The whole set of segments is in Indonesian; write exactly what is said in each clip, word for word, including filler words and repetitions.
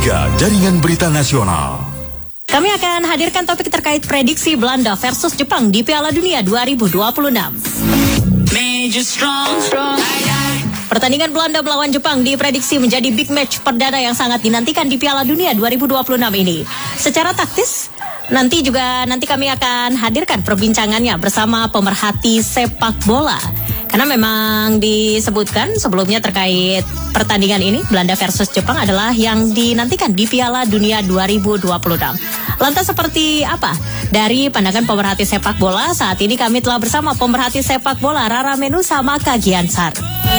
tiga Jaringan Berita Nasional. Kami akan hadirkan topik terkait prediksi Belanda versus Jepang di Piala Dunia dua ribu dua puluh enam. Pertandingan Belanda melawan Jepang diprediksi menjadi big match perdana yang sangat dinantikan di Piala Dunia dua ribu dua puluh enam ini. Secara taktis, nanti juga nanti kami akan hadirkan perbincangannya bersama pemerhati sepak bola. Karena memang disebutkan sebelumnya terkait pertandingan ini, Belanda versus Jepang adalah yang dinantikan di Piala Dunia dua ribu dua puluh enam. Lantas seperti apa? Dari pandangan pemerhati sepak bola, saat ini kami telah bersama pemerhati sepak bola Rara Menu sama Kak Giansar.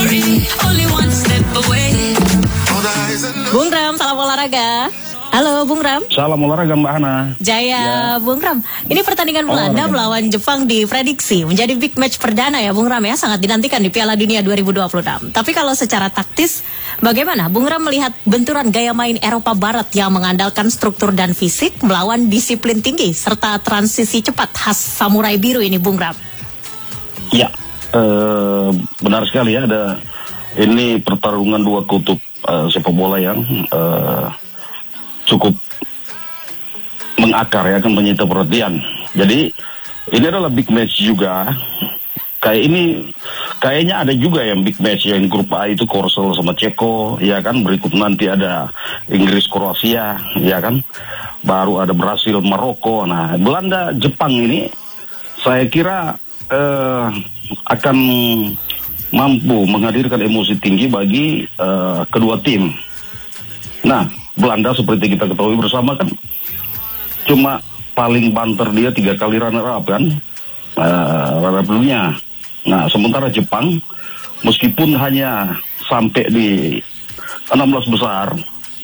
Bung Ram, salam olahraga. Halo Bung Ram. Salam olahraga Mbak Hana. Jaya ya. Bung Ram. Ini pertandingan Belanda melawan Jepang diprediksi menjadi big match perdana ya Bung Ram ya. Sangat dinantikan di Piala Dunia dua ribu dua puluh enam. Tapi kalau secara taktis, bagaimana Bung Ram melihat benturan gaya main Eropa Barat yang mengandalkan struktur dan fisik melawan disiplin tinggi serta transisi cepat khas samurai biru ini Bung Ram? Ya, eh, benar sekali ya. Ada ini pertarungan dua kutub eh, sepak bola yang eh, cukup mengakar ya, akan menyita perhatian. Jadi ini adalah big match juga. Kayak ini kayaknya ada juga yang big match yang grup A itu Korsel sama Ceko, ya kan. Berikut nanti ada Inggris Kroasia, ya kan. Baru ada Brasil Maroko. Nah, Belanda Jepang ini saya kira eh, akan mampu menghadirkan emosi tinggi bagi eh, kedua tim. Nah, Belanda seperti kita ketahui bersama kan cuma paling banter dia tiga kali runner up kan, uh, runner up dunia. Nah, sementara Jepang meskipun hanya sampai di enam belas besar,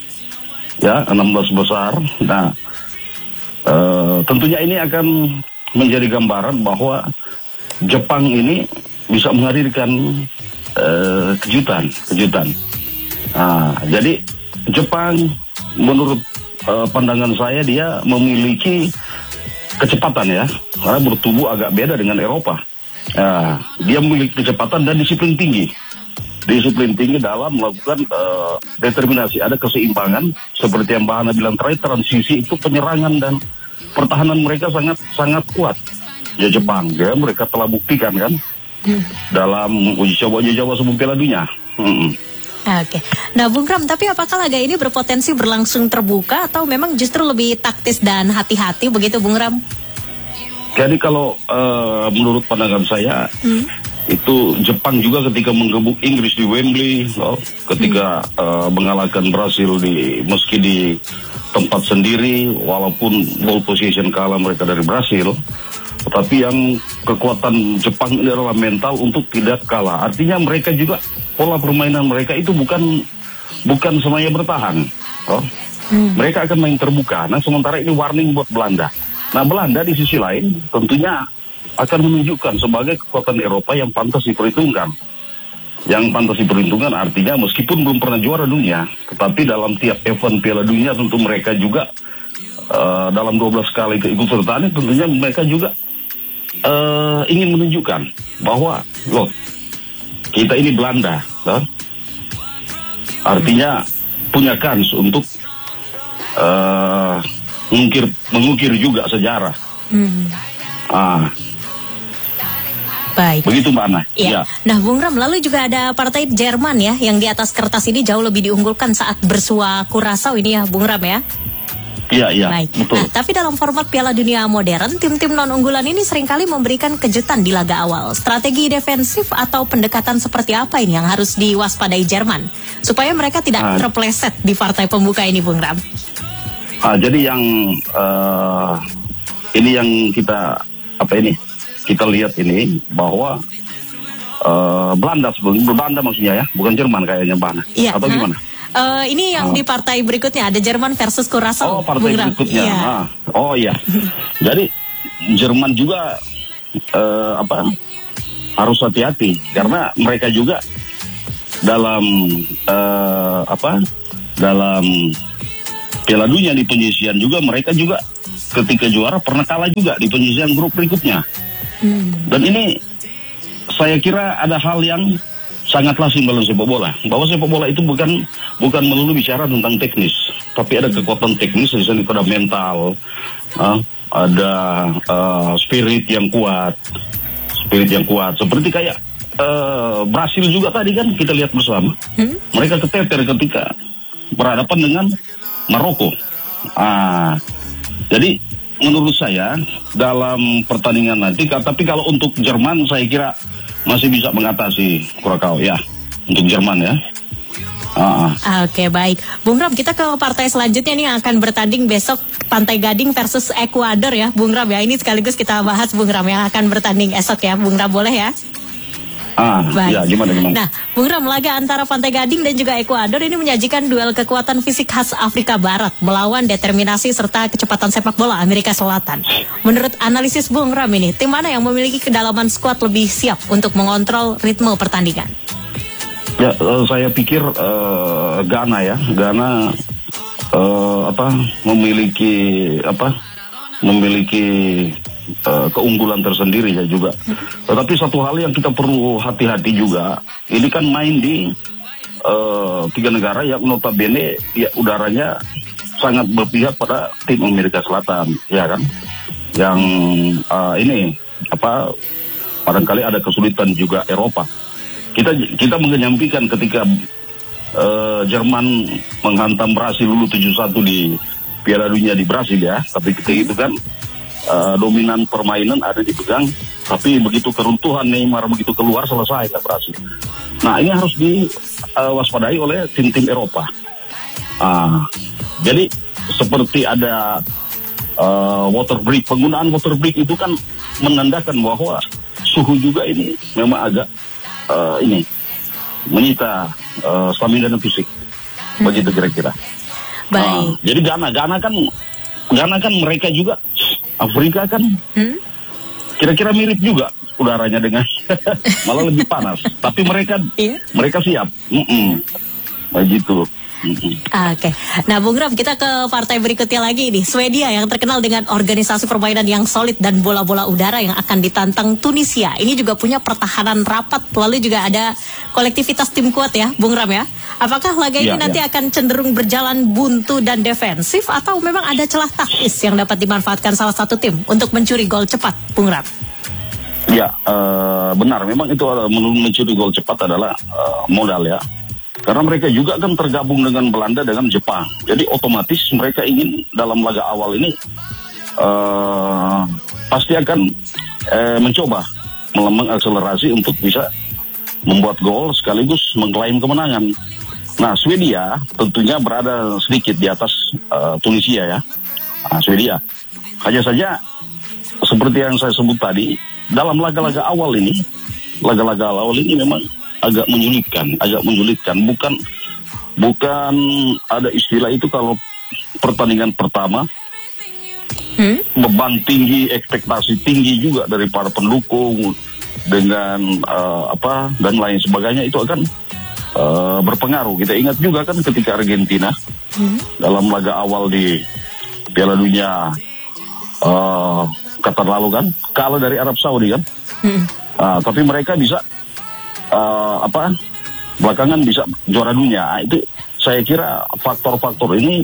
ya enam belas besar. Nah, uh, tentunya ini akan menjadi gambaran bahwa Jepang ini bisa menghadirkan uh, kejutan, kejutan. Nah, jadi Jepang menurut uh, pandangan saya dia memiliki kecepatan ya, karena bertubuh agak beda dengan Eropa. Uh, dia memiliki kecepatan dan disiplin tinggi, disiplin tinggi dalam melakukan uh, determinasi. Ada keseimbangan seperti yang Mbak Hana bilang terakhir, transisi itu penyerangan dan pertahanan mereka sangat sangat kuat. Ya Jepang, ya mereka telah buktikan kan hmm. dalam uji coba uji coba sebelum Piala Dunia. Hmm. Oke, nah Bung Ram, tapi apakah laga ini berpotensi berlangsung terbuka atau memang justru lebih taktis dan hati-hati begitu Bung Ram? Jadi kalau uh, menurut pandangan saya, hmm. itu Jepang juga ketika menggebuk Inggris di Wembley, oh, ketika hmm. uh, mengalahkan Brasil di meski di tempat sendiri, walaupun ball position kalah mereka dari Brasil, tetapi yang kekuatan Jepang ini adalah mental untuk tidak kalah. Artinya mereka juga pola permainan mereka itu bukan bukan semuanya bertahan, oh. hmm. mereka akan main terbuka. Nah, sementara ini warning buat Belanda. Nah, Belanda di sisi lain tentunya akan menunjukkan sebagai kekuatan Eropa yang pantas diperhitungkan. Yang pantas diperhitungkan artinya meskipun belum pernah juara dunia, tetapi dalam tiap event Piala Dunia tentu mereka juga uh, dalam dua belas kali keikutsertaan tentunya mereka juga uh, ingin menunjukkan bahwa loh, kita ini Belanda, loh. Artinya punya kans untuk uh, mengukir, mengukir juga sejarah. Hmm. Ah. Baik. Begitu Mbak Ana. Ya. Ya. Nah, Bung Ram, lalu juga ada partai Jerman ya, yang di atas kertas ini jauh lebih diunggulkan saat bersua Kurasau ini ya, Bung Ram ya. Iya, iya, betul. Nah, tapi dalam format Piala Dunia modern, tim-tim non-unggulan ini seringkali memberikan kejutan di laga awal. Strategi defensif atau pendekatan seperti apa ini yang harus diwaspadai Jerman, supaya mereka tidak ah. terpleset di partai pembuka ini, Bung Ram? Ah, jadi yang uh, ini yang kita apa ini kita lihat ini bahwa uh, Belanda sebelum Belanda maksudnya ya, bukan Jerman kayaknya Mbak, ya, atau nah. gimana? Uh, ini yang oh. di partai berikutnya ada Jerman versus Kurasau. Oh, partai berikutnya. Iya. Ah. Oh iya. Jadi Jerman juga uh, apa harus hati-hati karena mereka juga dalam uh, apa dalam Piala Dunia di penyisian juga mereka juga ketika juara pernah kalah juga di penyisian grup berikutnya. Hmm. Dan ini saya kira ada hal yang sangat lazim dalam sepak bola, bahwa sepak bola itu bukan bukan melulu bicara tentang teknis, tapi ada kekuatan teknis di sana, ada mental, uh, ada uh, spirit yang kuat, spirit yang kuat. Seperti kayak uh, Brasil juga tadi kan kita lihat bersama, hmm? mereka keteter ketika berhadapan dengan Maroko. Ah, jadi menurut saya dalam pertandingan nanti, tapi kalau untuk Jerman saya kira masih bisa mengatasi Kurakau ya, untuk Jerman ya. Uh. Oke, baik. Bung Ram, kita ke partai selanjutnya nih yang akan bertanding besok, Pantai Gading versus Ekuador ya, Bung Ram ya. Ini sekaligus kita bahas Bung Ram yang akan bertanding esok ya, Bung Ram, boleh ya? Ah, baik. Ya, gimana gimana. Nah, Bung Ram, laga antara Pantai Gading dan juga Ekuador ini menyajikan duel kekuatan fisik khas Afrika Barat melawan determinasi serta kecepatan sepak bola Amerika Selatan. Menurut analisis Bung Ram ini, tim mana yang memiliki kedalaman skuad lebih siap untuk mengontrol ritme pertandingan? Ya, uh, saya pikir uh, Ghana ya, Ghana uh, apa memiliki apa memiliki uh, keunggulan tersendiri ya juga. Tetapi satu hal yang kita perlu hati-hati juga, ini kan main di uh, tiga negara yang notabene ya udaranya sangat berpihak pada tim Amerika Selatan, ya kan? Yang uh, ini apa barangkali ada kesulitan juga Eropa. Kita kita mengenyampikan ketika uh, Jerman menghantam Brasil dulu tujuh satu di Piala Dunia di Brasil ya, tapi ketika itu kan uh, dominan permainan ada dipegang, tapi begitu keruntuhan Neymar begitu keluar selesai kan Brasil. Nah ini harus diwaspadai uh, oleh tim-tim Eropa. Uh, jadi seperti ada uh, water break, penggunaan water break itu kan menandakan bahwa suhu juga ini memang agak Uh, ini menyita uh, stamina dan fisik, hmm. begitu kira-kira. Baik. Uh, jadi Ghana, Ghana kan, Ghana kan mereka juga Afrika kan, hmm? kira-kira mirip juga udaranya dengan malah lebih panas. Tapi mereka, yeah. mereka siap, Mm-mm. begitu. Oke, okay. Nah Bung Ram, kita ke partai berikutnya lagi nih, Swedia yang terkenal dengan organisasi permainan yang solid dan bola-bola udara yang akan ditantang Tunisia. Ini juga punya pertahanan rapat, lalu juga ada kolektivitas tim kuat ya, Bung Ram ya. Apakah laga ini ya, nanti ya. akan cenderung berjalan buntu dan defensif, atau memang ada celah taktis yang dapat dimanfaatkan salah satu tim untuk mencuri gol cepat, Bung Ram? Ya, uh, benar. Memang itu uh, mencuri gol cepat adalah uh, modal ya. Karena mereka juga kan tergabung dengan Belanda, dengan Jepang. Jadi otomatis mereka ingin dalam laga awal ini uh, pasti akan uh, mencoba mengakselerasi untuk bisa membuat gol sekaligus mengklaim kemenangan. Nah, Swedia tentunya berada sedikit di atas uh, Tunisia ya. Nah, Swedia. Hanya saja seperti yang saya sebut tadi, dalam laga-laga awal ini, laga-laga awal ini memang agak menyulitkan, agak menyulitkan. Bukan, bukan ada istilah itu kalau pertandingan pertama, hmm? beban tinggi, ekspektasi tinggi juga dari para pendukung dengan uh, apa dan lain sebagainya itu akan uh, berpengaruh. Kita ingat juga kan ketika Argentina hmm? dalam laga awal di Piala Dunia uh, Qatar lalu kan kalah dari Arab Saudi kan, hmm. uh, tapi mereka bisa Uh, apa belakangan bisa juara dunia. Itu saya kira faktor-faktor ini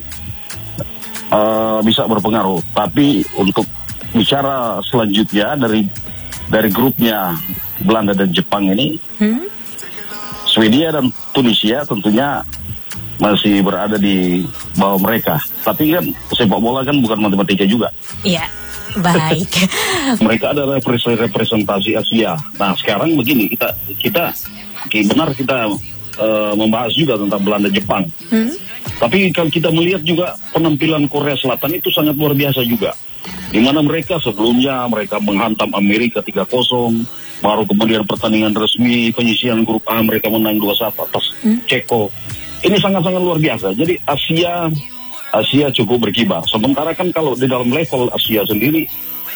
uh, bisa berpengaruh. Tapi untuk bicara selanjutnya dari dari grupnya Belanda dan Jepang ini, hmm? Swedia dan Tunisia tentunya masih berada di bawah mereka. Tapi kan sepak bola kan bukan matematika juga. Iya. Baik. Mereka adalah representasi Asia. Nah sekarang begini, kita kita benar kita uh, membahas juga tentang Belanda Jepang. Hmm? Tapi kalau kita melihat juga penampilan Korea Selatan itu sangat luar biasa juga. Di mana mereka sebelumnya mereka menghantam Amerika tiga kosong, baru kemudian pertandingan resmi penyisian grup A mereka menang dua satu atas hmm? Ceko. Ini sangat-sangat luar biasa. Jadi Asia Asia cukup berkibar. Sementara kan kalau di dalam level Asia sendiri,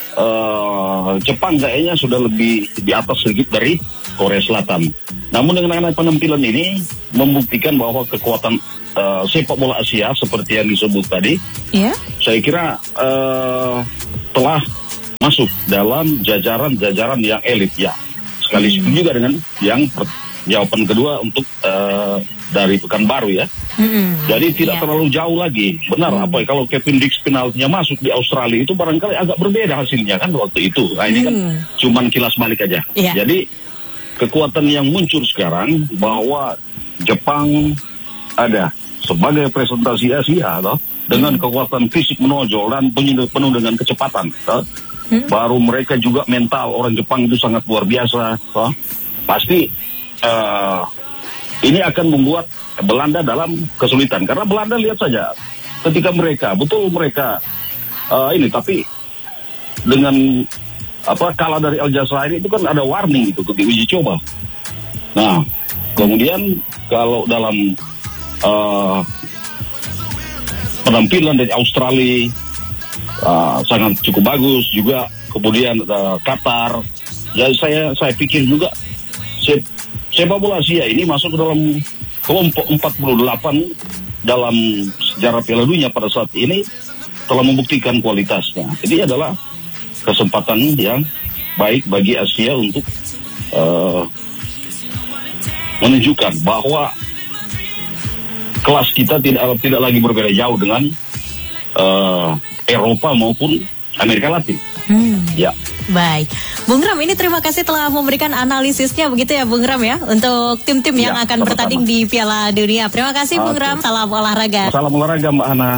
uh, Jepang kayaknya sudah lebih di atas sedikit dari Korea Selatan. Namun dengan penampilan ini membuktikan bahwa kekuatan uh, sepak bola Asia seperti yang disebut tadi, yeah. saya kira uh, telah masuk dalam jajaran-jajaran yang elit ya. Sekali hmm. juga dengan yang per, jawaban kedua untuk uh, dari Pekanbaru ya. Mm-hmm. Jadi tidak yeah. terlalu jauh lagi. Benar mm. apa ya, kalau Kevin Dix penaltinya masuk di Australia itu barangkali agak berbeda hasilnya kan waktu itu. Nah ini mm. kan cuman kilas balik aja. Yeah. Jadi kekuatan yang muncul sekarang bahwa Jepang ada sebagai presentasi Asia toh, dengan mm. kekuatan fisik menonjol dan penuh dengan kecepatan toh. Hmm? Baru mereka juga mental orang Jepang itu sangat luar biasa toh. Pasti uh, ini akan membuat Belanda dalam kesulitan karena Belanda lihat saja ketika mereka betul mereka uh, ini tapi dengan apa kalah dari Aljazair itu kan ada warning itu di uji coba. Nah kemudian kalau dalam uh, penampilan dari Australia Uh, sangat cukup bagus juga, kemudian uh, Qatar, ya saya saya pikir juga se sepak bola Asia ini masuk ke dalam kelompok empat puluh delapan dalam sejarah Piala Dunia pada saat ini telah membuktikan kualitasnya. Jadi adalah kesempatan yang baik bagi Asia untuk uh, menunjukkan bahwa kelas kita tidak tidak lagi berbeda jauh dengan uh, Eropa maupun Amerika Latin. Hmm. Ya. Baik, Bung Ram, ini terima kasih telah memberikan analisisnya begitu ya, Bung Ram ya, untuk tim-tim yang ya, akan sama-sama bertanding di Piala Dunia. Terima kasih, Bung Ram. Salam olahraga. Salam olahraga, Mbak Hana.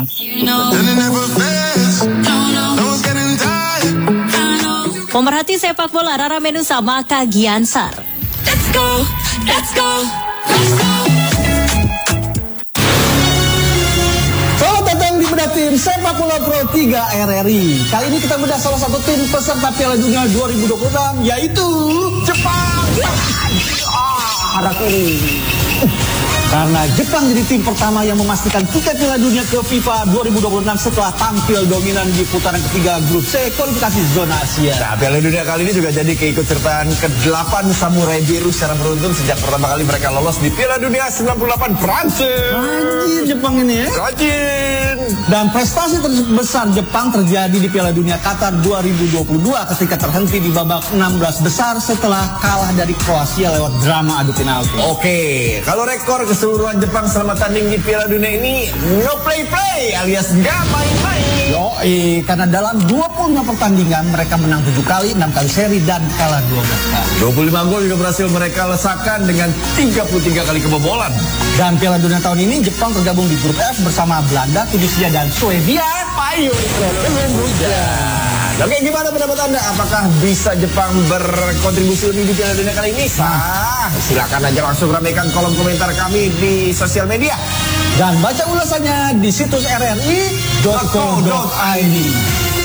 Pemerhati sepak bola Rara Menusa Maka Giansar. Let's go, let's go, let's go. Tim sepak bola Pro tiga R R I. Kali ini kita bedah salah satu tim peserta Piala Dunia dua ribu dua puluh enam, yaitu Jepang. Ah, harap ini. Karena Jepang jadi tim pertama yang memastikan tiket Piala Dunia ke FIFA dua ribu dua puluh enam setelah tampil dominan di putaran ketiga grup C kualifikasi zona Asia. Nah, Piala Dunia kali ini juga jadi keikutsertaan kedelapan Samurai Biru secara beruntun sejak pertama kali mereka lolos di Piala Dunia sembilan puluh delapan Prancis. Rajin Jepang ini ya. Rajin. Dan prestasi terbesar Jepang terjadi di Piala Dunia Qatar dua ribu dua puluh dua ketika terhenti di babak enam belas besar setelah kalah dari Kroasia lewat drama adu penalti. Oke, kalau rekor keseluruhan Jepang selama tanding di Piala Dunia ini no play-play alias nggak main-main. Yoi, karena dalam dua puluh lima pertandingan mereka menang tujuh kali, enam kali seri dan kalah dua belas kali. dua puluh lima gol juga berhasil mereka lesakkan dengan tiga puluh tiga kali kebobolan. Dan Piala Dunia tahun ini Jepang tergabung di grup F bersama Belanda, Tunisia dan Swedia. Payung dengan hujan. Oke, gimana pendapat Anda? Apakah bisa Jepang berkontribusi lebih di Piala Dunia kali ini? Sah, silakan aja langsung ramaikan kolom komentar kami di sosial media. Dan baca ulasannya di situs r r i dot co dot i d.